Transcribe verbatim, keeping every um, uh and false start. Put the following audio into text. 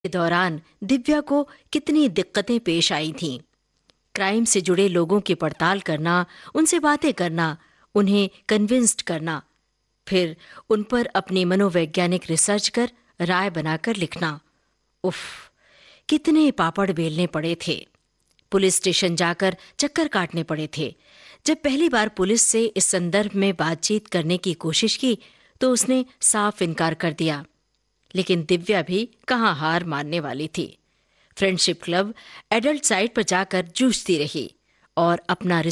के दौरान दिव्या को कितनी दिक्कतें पेश आई थीं। क्राइम से जुड़े लोगों की पड़ताल करना, उनसे बातें करना, उन्हें कन्विंस्ड करना, फिर उन पर अपनी मनोवैज्ञानिक रिसर्च कर राय बनाकर लिखना। उफ, कितने पापड़ बेलने पड़े थे। पुलिस स्टेशन जाकर चक्कर काटने पड़े थे। जब पहली बार पुलिस से इस संदर्भ में बातचीत करने की कोशिश की तो उसने साफ इनकार कर दिया। लेकिन दिव्या भी कहाँ हार मानने वाली थी। फ्रेंडशिप क्लब एडल्ट साइट पर जाकर जूझती रही और अपना